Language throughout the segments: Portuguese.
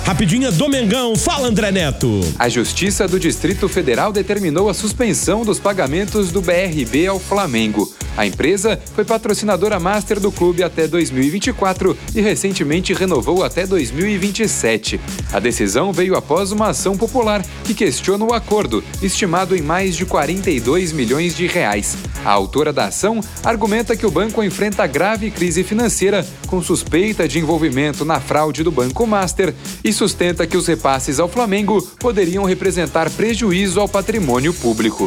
Rapidinha do Mengão, fala André Neto. A Justiça do Distrito Federal determinou a suspensão dos pagamentos do BRB ao Flamengo. A empresa foi patrocinadora master do clube até 2024 e recentemente renovou até 2027. A decisão veio após uma ação popular que questiona o acordo, estimado em mais de 42 milhões de reais. A autora da ação argumenta que o banco enfrenta grave crise financeira com suspeita de envolvimento na fraude do Banco Master e sustenta que os repasses ao Flamengo poderiam representar prejuízo ao patrimônio público.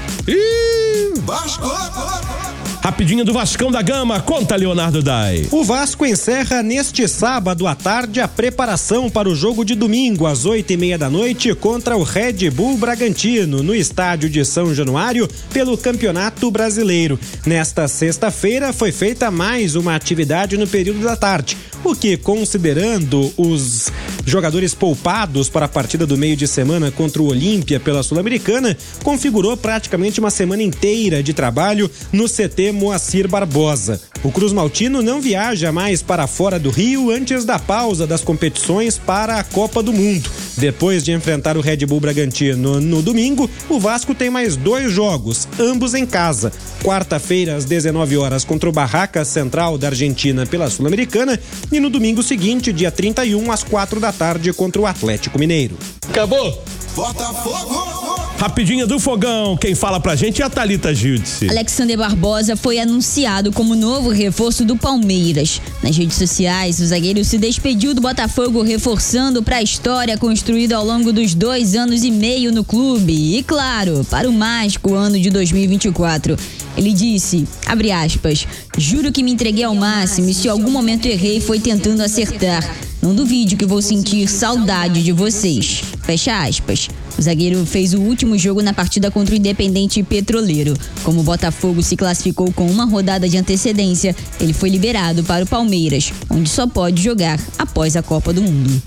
Vasco! Rapidinho do Vascão da Gama, conta Leonardo Dai. O Vasco encerra neste sábado à tarde a preparação para o jogo de domingo às 8h30 da noite contra o Red Bull Bragantino, no estádio de São Januário, pelo Campeonato Brasileiro. Nesta sexta-feira foi feita mais uma atividade no período da tarde, o que, considerando os jogadores poupados para a partida do meio de semana contra o Olímpia pela Sul-Americana, configurou praticamente uma semana inteira de trabalho no CT Moacir Barbosa. O Cruz Maltino não viaja mais para fora do Rio antes da pausa das competições para a Copa do Mundo. Depois de enfrentar o Red Bull Bragantino no domingo, o Vasco tem mais 2 jogos, ambos em casa. Quarta-feira, às 19 horas, contra o Barracas Central da Argentina pela Sul-Americana e no domingo seguinte, dia 31, às 4 da tarde, contra o Atlético Mineiro. Acabou! Botafogo! Rapidinha do Fogão, quem fala pra gente é a Thalita Giudice. Alexander Barbosa foi anunciado como novo reforço do Palmeiras. Nas redes sociais, o zagueiro se despediu do Botafogo, reforçando para a história construída ao longo dos 2 anos e meio no clube. E claro, para o mágico ano de 2024. Ele disse, abre aspas, juro que me entreguei ao máximo e se em algum momento errei foi tentando acertar. Não duvide que vou sentir saudade de vocês. Fecha aspas. O zagueiro fez o último jogo na partida contra o Independente Petroleiro. Como o Botafogo se classificou com uma rodada de antecedência, ele foi liberado para o Palmeiras, onde só pode jogar após a Copa do Mundo.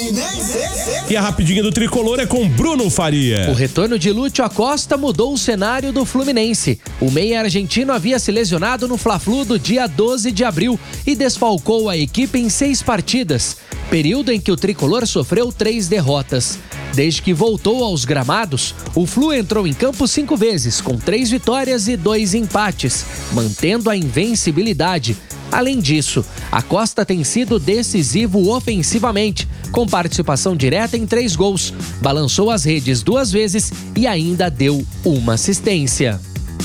E a rapidinha do Tricolor é com Bruno Faria. O retorno de Lúcio Acosta mudou o cenário do Fluminense. O meia argentino havia se lesionado no Fla-Flu do dia 12 de abril e desfalcou a equipe em 6 partidas, período em que o Tricolor sofreu 3 derrotas. Desde que voltou aos gramados, o Flu entrou em campo 5 vezes, com 3 vitórias e 2 empates, mantendo a invencibilidade. Além disso, Acosta tem sido decisivo ofensivamente, com participação direta em 3 gols, balançou as redes 2 vezes e ainda deu uma assistência.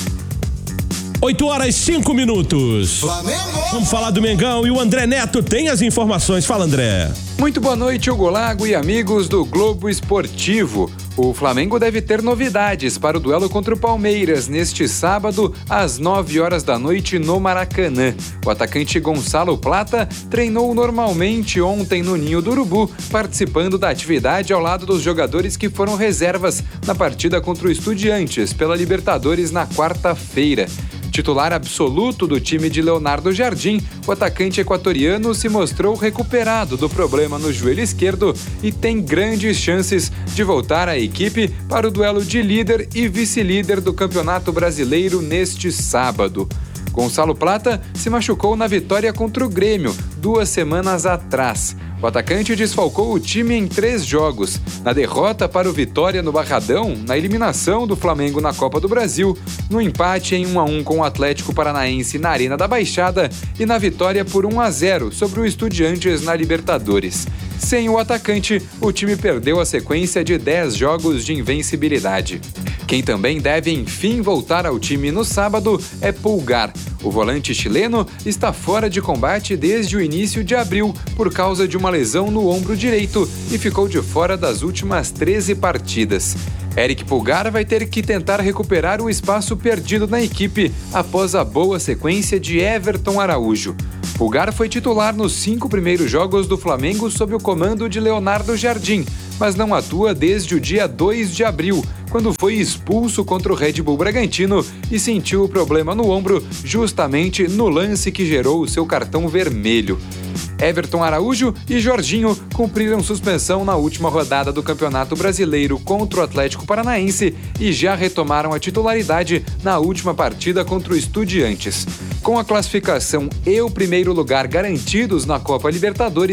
8h05. Vamos falar do Mengão e o André Neto tem as informações. Fala, André. Muito boa noite, Hugo Lago e amigos do Globo Esportivo. O Flamengo deve ter novidades para o duelo contra o Palmeiras neste sábado, às 9 horas da noite no Maracanã. O atacante Gonçalo Plata treinou normalmente ontem no Ninho do Urubu, participando da atividade ao lado dos jogadores que foram reservas na partida contra o Estudiantes pela Libertadores na quarta-feira. Titular absoluto do time de Leonardo Jardim, o atacante equatoriano se mostrou recuperado do problema no joelho esquerdo e tem grandes chances de voltar à equipe para o duelo de líder e vice-líder do Campeonato Brasileiro neste sábado. Gonçalo Plata se machucou na vitória contra o Grêmio 2 semanas atrás. O atacante desfalcou o time em 3 jogos, na derrota para o Vitória no Barradão, na eliminação do Flamengo na Copa do Brasil, no empate em 1-1 com o Atlético Paranaense na Arena da Baixada e na vitória por 1-0 sobre o Estudiantes na Libertadores. Sem o atacante, o time perdeu a sequência de 10 jogos de invencibilidade. Quem também deve enfim voltar ao time no sábado é Pulgar. O volante chileno está fora de combate desde o início de abril por causa de uma lesão no ombro direito e ficou de fora das últimas 13 partidas. Eric Pulgar vai ter que tentar recuperar o espaço perdido na equipe após a boa sequência de Everton Araújo. Pulgar foi titular nos 5 primeiros jogos do Flamengo sob o comando de Leonardo Jardim, mas não atua desde o dia 2 de abril, quando foi expulso contra o Red Bull Bragantino e sentiu o problema no ombro justamente no lance que gerou o seu cartão vermelho. Everton Araújo e Jorginho cumpriram suspensão na última rodada do Campeonato Brasileiro contra o Atlético Paranaense e já retomaram a titularidade na última partida contra o Estudiantes. Com a classificação e o primeiro lugar garantidos na Copa Libertadores, o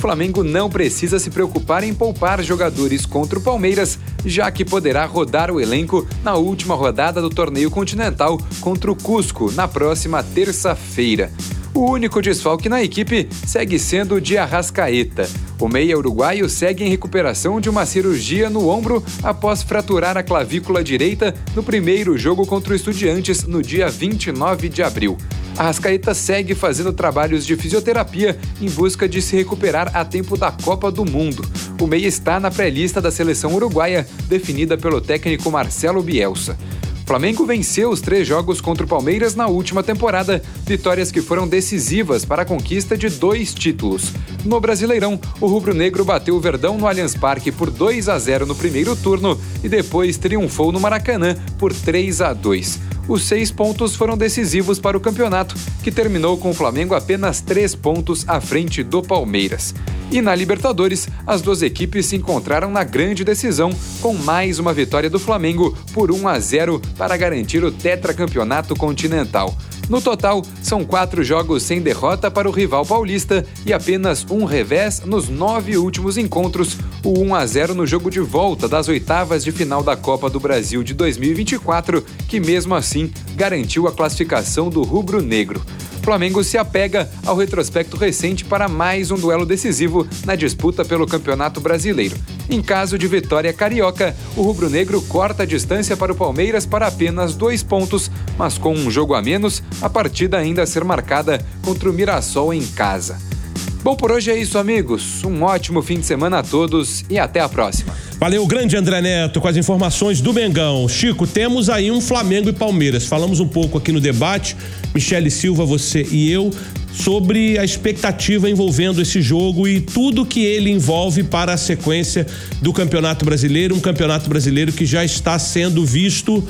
Flamengo não precisa se preocupar em poupar jogadores contra o Palmeiras, já que poderá rodar o elenco na última rodada do torneio continental contra o Cusco, na próxima terça-feira. O único desfalque na equipe segue sendo o de Arrascaeta. O meia uruguaio segue em recuperação de uma cirurgia no ombro após fraturar a clavícula direita no primeiro jogo contra o Estudiantes no dia 29 de abril. Arrascaeta segue fazendo trabalhos de fisioterapia em busca de se recuperar a tempo da Copa do Mundo. O meia está na pré-lista da seleção uruguaia, definida pelo técnico Marcelo Bielsa. Flamengo venceu os 3 jogos contra o Palmeiras na última temporada, vitórias que foram decisivas para a conquista de 2 títulos. No Brasileirão, o rubro-negro bateu o Verdão no Allianz Parque por 2-0 no primeiro turno e depois triunfou no Maracanã por 3-2. Os 6 pontos foram decisivos para o campeonato, que terminou com o Flamengo apenas 3 pontos à frente do Palmeiras. E na Libertadores, as 2 equipes se encontraram na grande decisão, com mais uma vitória do Flamengo por 1-0 para garantir o tetracampeonato continental. No total, são 4 jogos sem derrota para o rival paulista e apenas um revés nos 9 últimos encontros, o 1-0 no jogo de volta das oitavas de final da Copa do Brasil de 2024, que mesmo assim garantiu a classificação do rubro-negro. Flamengo se apega ao retrospecto recente para mais um duelo decisivo na disputa pelo Campeonato Brasileiro. Em caso de vitória carioca, o rubro-negro corta a distância para o Palmeiras para apenas 2 pontos, mas com um jogo a menos, a partida ainda a ser marcada contra o Mirassol em casa. Bom, por hoje é isso, amigos. Um ótimo fim de semana a todos e até a próxima. Valeu, grande André Neto, com as informações do Mengão. Chico, temos aí um Flamengo e Palmeiras. Falamos um pouco aqui no debate, Michele Silva, você e eu, sobre a expectativa envolvendo esse jogo e tudo que ele envolve para a sequência do Campeonato Brasileiro, um Campeonato Brasileiro que já está sendo visto,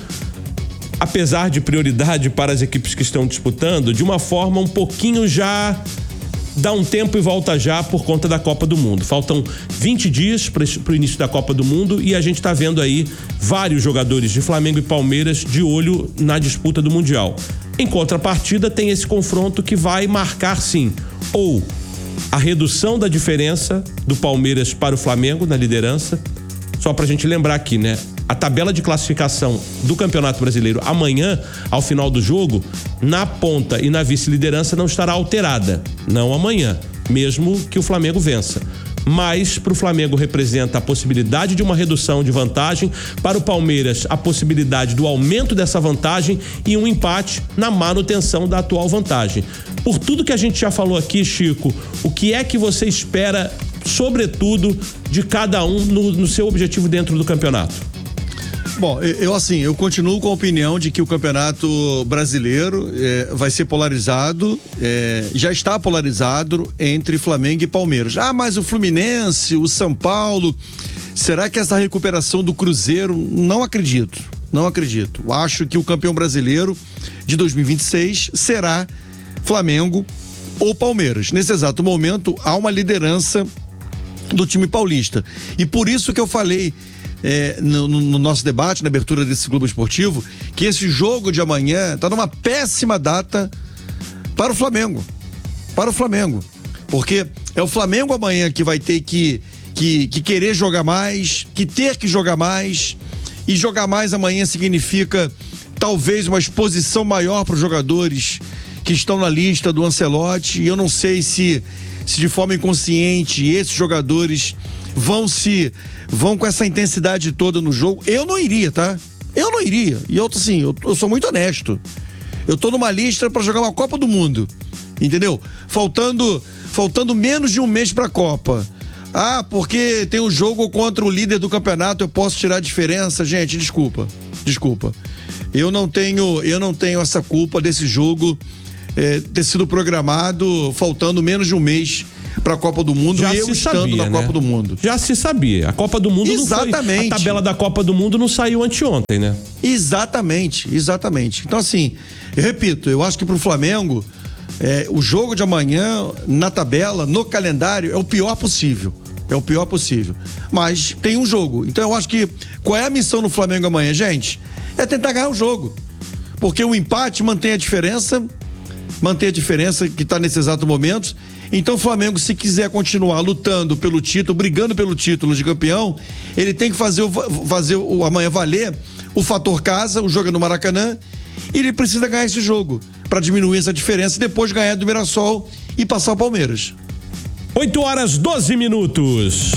apesar de prioridade para as equipes que estão disputando, de uma forma um pouquinho já... dá um tempo e volta já por conta da Copa do Mundo. Faltam 20 dias para o início da Copa do Mundo e a gente está vendo aí vários jogadores de Flamengo e Palmeiras de olho na disputa do Mundial. Em contrapartida, tem esse confronto que vai marcar, sim, ou a redução da diferença do Palmeiras para o Flamengo na liderança. Só pra gente lembrar aqui, né? A tabela de classificação do Campeonato Brasileiro amanhã, ao final do jogo, na ponta e na vice-liderança não estará alterada. Não amanhã, mesmo que o Flamengo vença. Mas para o Flamengo representa a possibilidade de uma redução de vantagem, para o Palmeiras a possibilidade do aumento dessa vantagem e um empate na manutenção da atual vantagem. Por tudo que a gente já falou aqui, Chico, o que é que você espera, sobretudo, de cada um no seu objetivo dentro do campeonato? Bom, eu continuo com a opinião de que o Campeonato Brasileiro vai ser polarizado, já está polarizado entre Flamengo e Palmeiras. Ah, mas o Fluminense, o São Paulo, será que essa recuperação do Cruzeiro? Não acredito. Acho que o campeão brasileiro de 2026 será Flamengo ou Palmeiras. Nesse exato momento, há uma liderança do time paulista. E por isso que eu falei no nosso debate, na abertura desse Globo Esportivo, que esse jogo de amanhã está numa péssima data para o Flamengo. Porque é o Flamengo amanhã que vai ter que querer jogar mais, que ter que jogar mais, e jogar mais amanhã significa talvez uma exposição maior para os jogadores que estão na lista do Ancelotti, e eu não sei se de forma inconsciente esses jogadores vão com essa intensidade toda no jogo. Eu não iria, tá? E eu sou muito honesto. Eu tô numa lista para jogar uma Copa do Mundo, entendeu? Faltando menos de um mês pra Copa. Ah, porque tem um jogo contra o líder do campeonato, eu posso tirar a diferença. Gente, desculpa. Eu não tenho essa culpa desse jogo ter sido programado faltando menos de um mês para a Copa do Mundo, já e eu estando na Copa do Mundo. Já se sabia. A Copa do Mundo Exatamente. Não foi. A tabela da Copa do Mundo não saiu anteontem, né? Exatamente. Então, assim, eu repito, eu acho que pro Flamengo, o jogo de amanhã, na tabela, no calendário, é o pior possível. Mas tem um jogo. Então, eu acho que qual é a missão no Flamengo amanhã, gente? É tentar ganhar o jogo. Porque o empate mantém a diferença manter a diferença que está nesse exato momento. Então o Flamengo, se quiser continuar lutando pelo título, brigando pelo título de campeão, ele tem que fazer o amanhã valer o fator casa, o jogo é no Maracanã, e ele precisa ganhar esse jogo para diminuir essa diferença e depois ganhar do Mirassol e passar o Palmeiras. 8h12.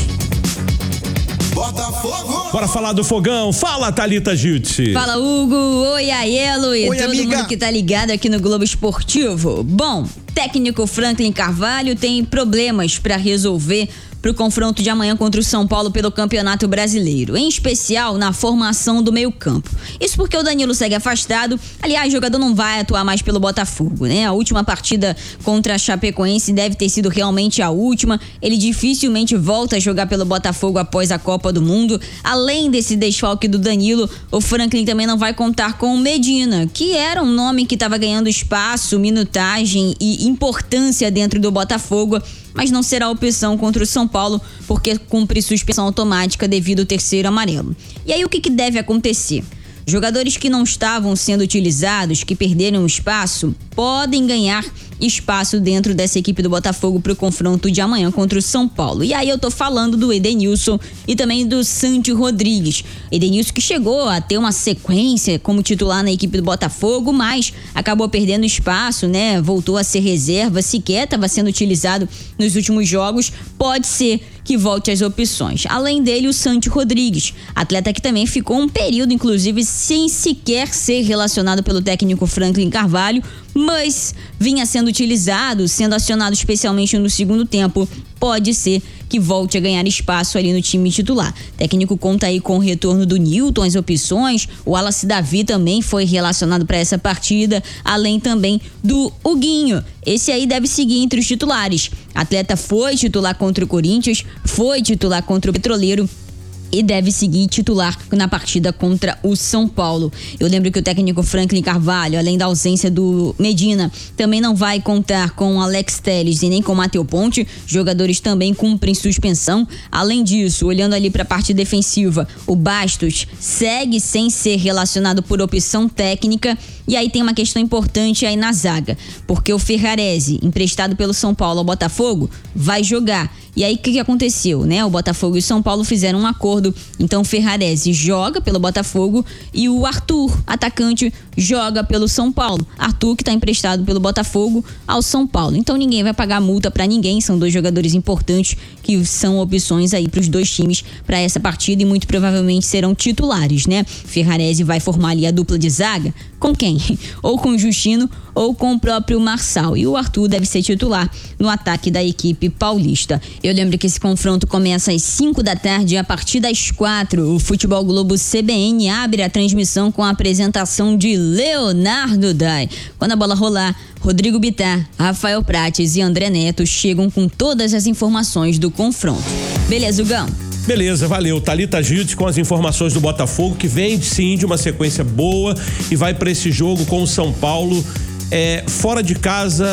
Botafogo. Bora falar do Fogão. Fala, Thalita Giltz. Fala, Hugo. Oi, Aiello e Oi, todo amiga. mundo que tá ligado aqui no Globo Esportivo. Bom, técnico Franklin Carvalho tem problemas para resolver pro confronto de amanhã contra o São Paulo pelo Campeonato Brasileiro, em especial na formação do meio-campo. Isso porque o Danilo segue afastado. Aliás, o jogador não vai atuar mais pelo Botafogo, né? A última partida contra a Chapecoense deve ter sido realmente a última. Ele dificilmente volta a jogar pelo Botafogo após a Copa do Mundo. Além desse desfalque do Danilo, o Franklin também não vai contar com o Medina, que era um nome que estava ganhando espaço, minutagem e importância dentro do Botafogo, mas não será opção contra o São Paulo, porque cumpre suspensão automática devido ao terceiro amarelo. E aí o que deve acontecer? Jogadores que não estavam sendo utilizados, que perderam espaço, podem ganhar espaço dentro dessa equipe do Botafogo para o confronto de amanhã contra o São Paulo. E aí eu tô falando do Edenilson e também do Santi Rodrigues. Edenilson que chegou a ter uma sequência como titular na equipe do Botafogo, mas acabou perdendo espaço, né? Voltou a ser reserva, sequer estava sendo utilizado nos últimos jogos. Pode ser que volte às opções. Além dele, o Santi Rodrigues, atleta que também ficou um período, inclusive, sem sequer ser relacionado pelo técnico Franklin Carvalho, mas vinha sendo utilizado, sendo acionado especialmente no segundo tempo. Pode ser que volte a ganhar espaço ali no time titular. O técnico conta aí com o retorno do Newton, as opções. O Wallace Davi também foi relacionado para essa partida, além também do Huguinho. Esse aí deve seguir entre os titulares. O atleta foi titular contra o Corinthians, foi titular contra o Petroleiro e deve seguir titular na partida contra o São Paulo. Eu lembro que o técnico Franklin Carvalho, além da ausência do Medina, também não vai contar com Alex Telles e nem com Matheus Ponte. Jogadores também cumprem suspensão. Além disso, olhando ali para a parte defensiva, o Bastos segue sem ser relacionado por opção técnica. E aí tem uma questão importante aí na zaga, porque o Ferrarese, emprestado pelo São Paulo ao Botafogo, vai jogar. E aí o que aconteceu, né? O Botafogo e o São Paulo fizeram um acordo, então o Ferrarese joga pelo Botafogo e o Arthur, atacante, joga pelo São Paulo. Arthur que está emprestado pelo Botafogo ao São Paulo. Então ninguém vai pagar multa para ninguém, são dois jogadores importantes que são opções aí para os dois times para essa partida e muito provavelmente serão titulares, né? Ferrarese vai formar ali a dupla de zaga com quem? Ou com o Justino ou com o próprio Marçal. E o Arthur deve ser titular no ataque da equipe paulista. Eu lembro que esse confronto começa às 5 da tarde e a partir das 4, o Futebol Globo CBN abre a transmissão com a apresentação de Leonardo Dai. Quando a bola rolar, Rodrigo Bittar, Rafael Prates e André Neto chegam com todas as informações do confronto. Beleza, Hugão? Beleza, valeu. Thalita Giltz com as informações do Botafogo, que vem sim de uma sequência boa e vai para esse jogo com o São Paulo. Fora de casa,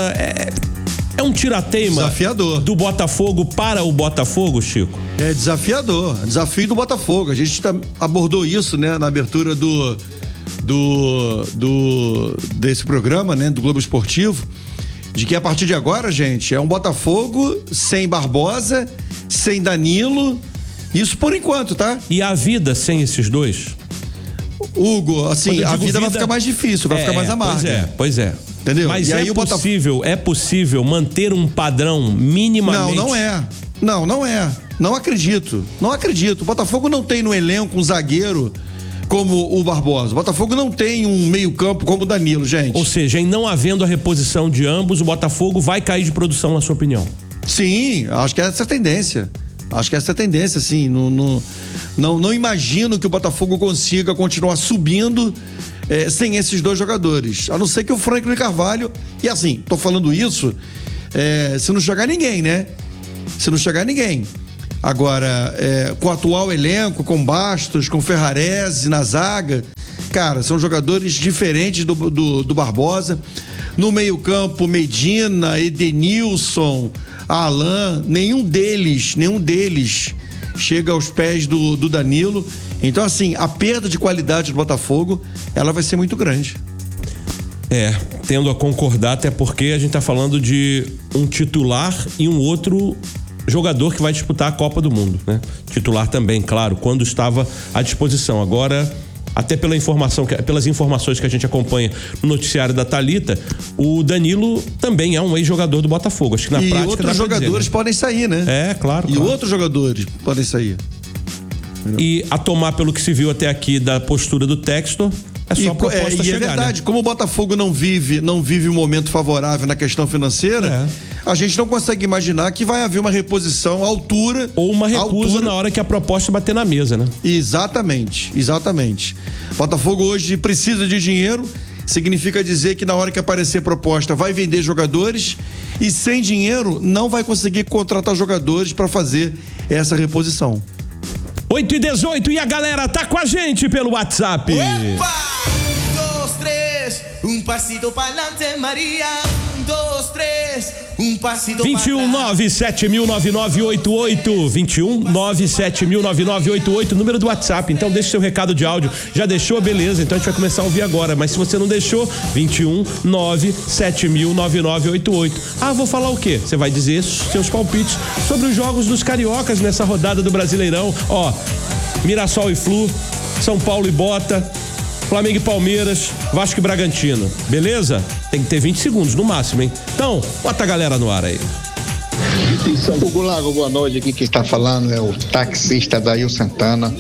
é um tirateima desafiador do Botafogo para o Botafogo, Chico? É desafiador, desafio do Botafogo. A gente abordou isso, né, na abertura desse programa, né, do Globo Esportivo, de que a partir de agora, gente, é um Botafogo sem Barbosa, sem Danilo. Isso por enquanto, tá? E a vida sem esses dois? Hugo, assim, a vida vai ficar mais difícil, vai ficar mais amarga. Pois é. Entendeu? Mas e aí é possível manter um padrão minimamente? Não é. Não acredito. O Botafogo não tem no elenco um zagueiro como o Barbosa. O Botafogo não tem um meio-campo como o Danilo, gente. Ou seja, em não havendo a reposição de ambos, o Botafogo vai cair de produção, na sua opinião? Sim, acho que é essa a tendência. Assim. Não imagino que o Botafogo consiga continuar subindo sem esses dois jogadores. A não ser que o Franklin Carvalho. E assim, tô falando isso se não chegar ninguém, né? Agora, com o atual elenco, com Bastos, com Ferrarese na zaga, cara, são jogadores diferentes do Barbosa. No meio-campo, Medina, Edenilson, Alan, nenhum deles chega aos pés do Danilo. Então, assim, a perda de qualidade do Botafogo, ela vai ser muito grande. Tendo a concordar, até porque a gente tá falando de um titular e um outro jogador que vai disputar a Copa do Mundo, né? Titular também, claro, quando estava à disposição. Agora, até pelas informações que a gente acompanha no noticiário da Thalita, o Danilo também é um ex-jogador do Botafogo. Acho que na prática outros jogadores podem sair, né? Claro. E outros jogadores podem sair. E a tomar pelo que se viu até aqui da postura do Textor, é só proposta chegar, é verdade, né? como o Botafogo não vive um momento favorável na questão financeira, a gente não consegue imaginar que vai haver uma reposição à altura. Ou uma recusa na hora que a proposta bater na mesa, né? Exatamente. Botafogo hoje precisa de dinheiro, significa dizer que na hora que aparecer proposta vai vender jogadores e sem dinheiro não vai conseguir contratar jogadores para fazer essa reposição. 8h18 e a galera tá com a gente pelo WhatsApp. Opa! 1, 2, 3, passito pa'lante, Maria. 1, 2, 3, passito 21 9709988. 21 9709988, número do WhatsApp. Então deixa seu recado de áudio. Já deixou? Beleza, então a gente vai começar a ouvir agora. Mas se você não deixou, 21 9709988. Vou falar o quê? Você vai dizer seus palpites sobre os jogos dos cariocas nessa rodada do Brasileirão. Mirassol e Flu, São Paulo e Bota, Flamengo e Palmeiras, Vasco e Bragantino. Beleza? Tem que ter 20 segundos no máximo, hein? Então, bota a galera no ar aí. Hugo Lago, boa noite. Aqui quem está falando é o taxista Dail Santana.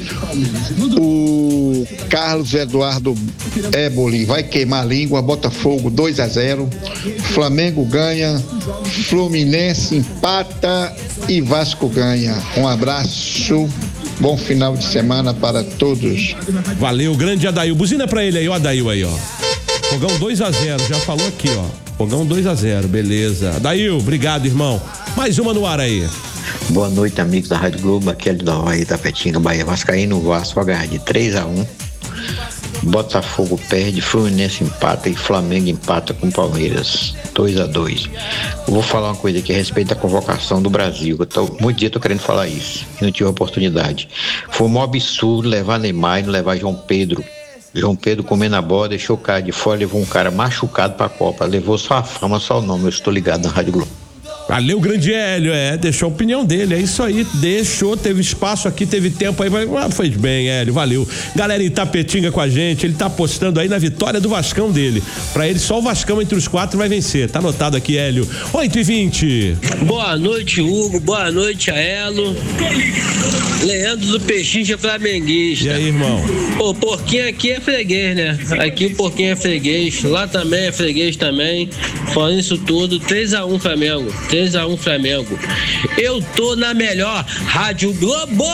O Carlos Eduardo Éboli vai queimar a língua. Botafogo 2-0. Flamengo ganha. Fluminense empata e Vasco ganha. Um abraço. Bom final de semana para todos. Valeu, grande Adail. Buzina pra ele aí, ó, Adail aí, ó. Fogão 2-0, já falou aqui, ó. Fogão 2-0, beleza. Adail, obrigado, irmão. Mais uma no ar aí. Boa noite, amigos da Rádio Globo. Aqui é do Havaí, Tapetinga, Bahia. Vascaíno, Vasco, vai ganhar de 3-1. Botafogo perde, Fluminense empata e Flamengo empata com Palmeiras 2-2. Eu vou falar uma coisa aqui a respeito da convocação do Brasil. Muito dia eu tô querendo falar isso e não tive a oportunidade. Foi um absurdo levar Neymar e não levar João Pedro. João Pedro comendo a bola, deixou o cara de fora, levou um cara machucado pra Copa. Levou só a fama, só o nome. Eu estou ligado na Rádio Globo. Valeu, grande Hélio, deixou a opinião dele, é isso aí, teve espaço aqui, teve tempo aí, foi bem, Hélio, valeu. Galera em Tapetinga com a gente, ele tá apostando aí na vitória do Vascão dele, pra ele só o Vascão entre os 4 vai vencer, tá anotado aqui, Hélio. 8h20. Boa noite, Hugo, boa noite, Aelo. Leandro do Pechincha flamenguista. E aí, irmão? O porquinho aqui é freguês, né? Aqui o porquinho é freguês, lá também é freguês também. Falando isso tudo, 3-1 Flamengo. 3-1 Flamengo. Eu tô na melhor Rádio Globo.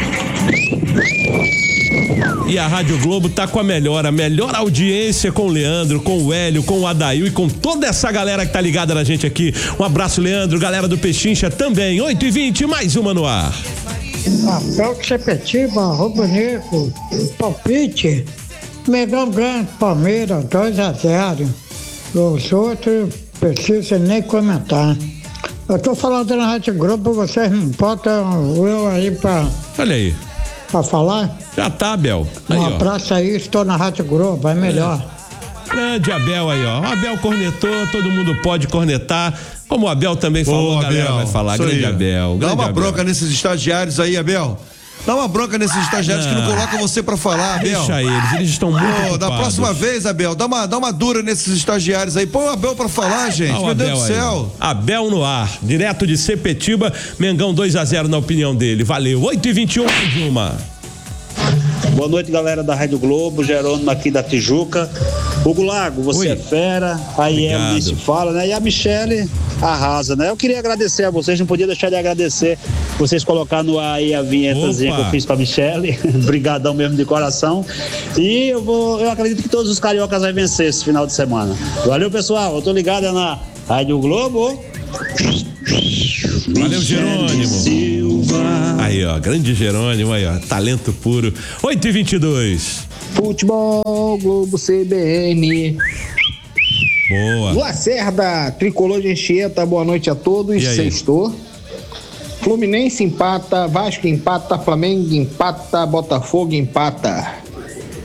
E a Rádio Globo tá com a melhor audiência com o Leandro, com o Hélio, com o Adail e com toda essa galera que tá ligada na gente aqui. Um abraço, Leandro, galera do Pechincha também. 8h20, mais uma no ar. Abel Sepetiba, Rubro Negro, palpite. Mengão ganha Palmeiras 2-0. Os outros precisa nem comentar. Eu tô falando na Rádio Globo, vocês não botam eu aí pra. Olha aí. Pra falar? Já tá, Abel. Aí, um abraço aí, estou na Rádio Globo, é melhor. Grande Abel aí, ó. O Abel cornetou, todo mundo pode cornetar. Como o Abel também falou, a galera vai falar. Grande Abel. Dá uma bronca nesses estagiários aí, Abel. Dá uma bronca nesses estagiários que não colocam você pra falar, Abel. Deixa eles estão muito ocupados. Da próxima vez, Abel, dá uma dura nesses estagiários aí. Põe o Abel pra falar, gente. Meu Deus do céu. Abel no ar, direto de Sepetiba, Mengão 2-0 na opinião dele. Valeu. 8h21, mais uma. Boa noite, galera da Rádio Globo, Jerônimo aqui da Tijuca. Hugo Lago, você é fera, a Ielo se fala, né? E a Michele arrasa, né? Eu queria agradecer a vocês, não podia deixar de agradecer vocês colocar no ar aí a vinhetazinha que eu fiz pra Michele. Brigadão mesmo de coração. E eu acredito que todos os cariocas vão vencer esse final de semana. Valeu, pessoal, eu tô ligado na Rádio Globo. Valeu, Jerônimo. Aí, ó, grande Jerônimo, aí, ó, talento puro. 8h22. Futebol Globo CBN. Boa. Lacerda, Tricolor de Anchieta, boa noite a todos. Sextou. Fluminense empata, Vasco empata, Flamengo empata, Botafogo empata.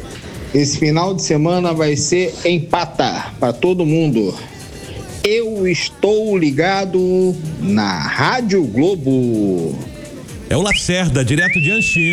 Esse final de semana vai ser empata para todo mundo. Eu estou ligado na Rádio Globo. É o Lacerda, direto de Anchieta.